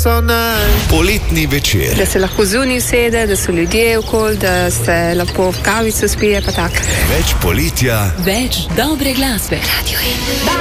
so nice. Poletni večer. Da se lahko zunaj usede, da so ljudje okoli, da se lahko v kavico spije, pa tako. Več poletja, Več dobre glasbe. Radio 1.